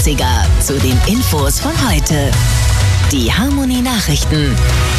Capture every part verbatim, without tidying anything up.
dreißiger zu den Infos von heute. Die Harmony Nachrichten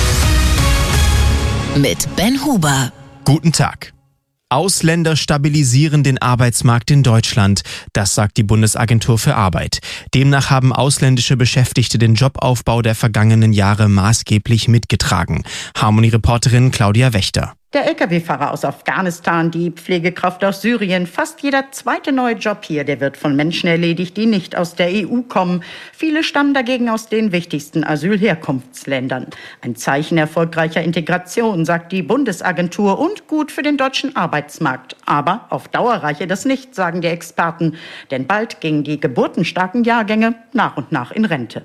mit Ben Huber. Guten Tag. Ausländer stabilisieren den Arbeitsmarkt in Deutschland, das sagt die Bundesagentur für Arbeit. Demnach haben ausländische Beschäftigte den Jobaufbau der vergangenen Jahre maßgeblich mitgetragen. Harmony-Reporterin Claudia Wächter. Der L K W-Fahrer aus Afghanistan, die Pflegekraft aus Syrien, fast jeder zweite neue Job hier, der wird von Menschen erledigt, die nicht aus der E U kommen. Viele stammen dagegen aus den wichtigsten Asylherkunftsländern. Ein Zeichen erfolgreicher Integration, sagt die Bundesagentur, und gut für den deutschen Arbeitsmarkt. Aber auf Dauer reiche das nicht, sagen die Experten. Denn bald gingen die geburtenstarken Jahrgänge nach und nach in Rente.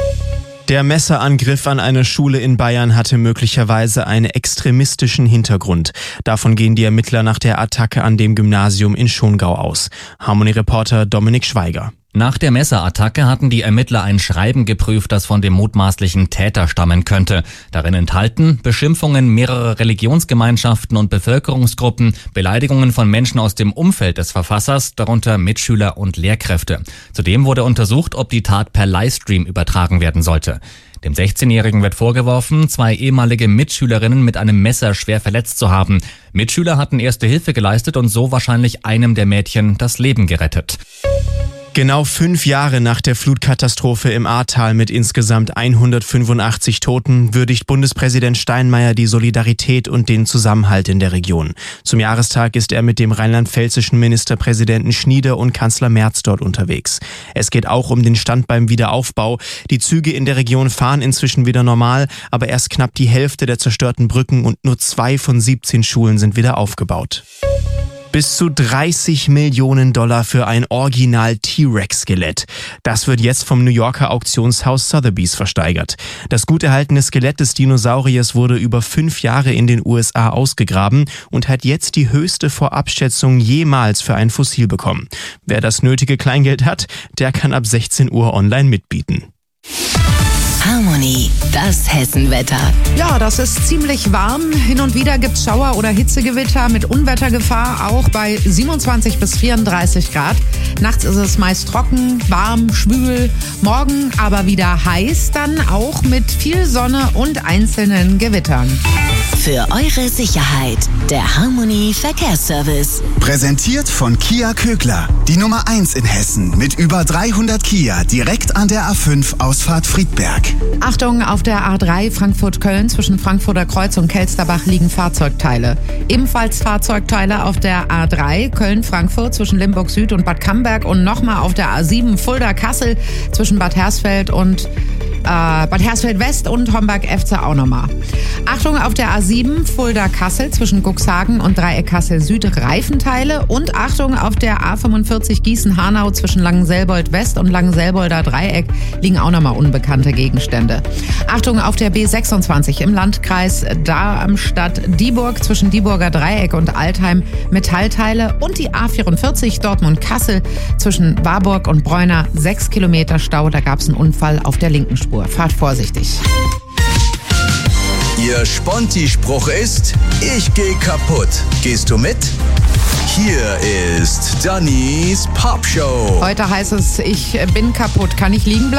Der Messerangriff an eine Schule in Bayern hatte möglicherweise einen extremistischen Hintergrund. Davon gehen die Ermittler nach der Attacke an dem Gymnasium in Schongau aus. Harmony-Reporter Dominik Schweiger. Nach der Messerattacke hatten die Ermittler ein Schreiben geprüft, das von dem mutmaßlichen Täter stammen könnte. Darin enthalten Beschimpfungen mehrerer Religionsgemeinschaften und Bevölkerungsgruppen, Beleidigungen von Menschen aus dem Umfeld des Verfassers, darunter Mitschüler und Lehrkräfte. Zudem wurde untersucht, ob die Tat per Livestream übertragen werden sollte. Dem sechzehnjährigen wird vorgeworfen, zwei ehemalige Mitschülerinnen mit einem Messer schwer verletzt zu haben. Mitschüler hatten erste Hilfe geleistet und so wahrscheinlich einem der Mädchen das Leben gerettet. Genau fünf Jahre nach der Flutkatastrophe im Ahrtal mit insgesamt hundertfünfundachtzig Toten würdigt Bundespräsident Steinmeier die Solidarität und den Zusammenhalt in der Region. Zum Jahrestag ist er mit dem rheinland-pfälzischen Ministerpräsidenten Schnieder und Kanzler Merz dort unterwegs. Es geht auch um den Stand beim Wiederaufbau. Die Züge in der Region fahren inzwischen wieder normal, aber erst knapp die Hälfte der zerstörten Brücken und nur zwei von siebzehn Schulen sind wieder aufgebaut. Bis zu dreißig Millionen Dollar für ein Original-T-Rex-Skelett. Das wird jetzt vom New Yorker Auktionshaus Sotheby's versteigert. Das gut erhaltene Skelett des Dinosauriers wurde über fünf Jahre in den U S A ausgegraben und hat jetzt die höchste Vorabschätzung jemals für ein Fossil bekommen. Wer das nötige Kleingeld hat, der kann ab sechzehn Uhr online mitbieten. Harmony, das Hessenwetter. Ja, das ist ziemlich warm. Hin und wieder gibt's Schauer- oder Hitzegewitter mit Unwettergefahr, auch bei siebenundzwanzig bis vierunddreißig Grad. Nachts ist es meist trocken, warm, schwül. Morgen aber wieder heiß, dann auch mit viel Sonne und einzelnen Gewittern. Für eure Sicherheit, der Harmony Verkehrsservice. Präsentiert von Kia Kögler, die Nummer eins in Hessen mit über dreihundert Kia direkt an der A fünf Ausfahrt Friedberg. Achtung, auf der A drei Frankfurt-Köln zwischen Frankfurter Kreuz und Kelsterbach liegen Fahrzeugteile. Ebenfalls Fahrzeugteile auf der A drei Köln-Frankfurt zwischen Limburg Süd und Bad Camberg und nochmal auf der A sieben Fulda-Kassel zwischen Bad Hersfeld und äh, Bad Hersfeld West und Homberg-Efze auch nochmal. Achtung, auf der A sieben Fulda-Kassel zwischen Cuxhagen und Dreieck Kassel Süd Reifenteile und Achtung, auf der A fünfundvierzig Gießen-Hanau zwischen Langenselbold West und Langenselbolder Dreieck liegen auch nochmal unbekannte Gegenstände. Achtung, auf der B sechsundzwanzig im Landkreis Darmstadt-Dieburg zwischen Dieburger Dreieck und Altheim Metallteile und die A vierundvierzig Dortmund-Kassel zwischen Warburg und Bräuner sechs Kilometer Stau. Da gab es einen Unfall auf der linken Spur. Fahrt vorsichtig. Ihr Sponti-Spruch ist, ich geh kaputt. Gehst du mit? Hier ist Dannys Popshow. Heute heißt es, ich bin kaputt. Kann ich liegen bleiben?